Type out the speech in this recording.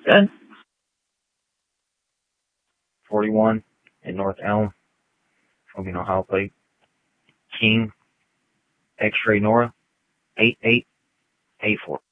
Good. 41 in North Elm, Ohio plate. King, X-Ray Nora, 8884.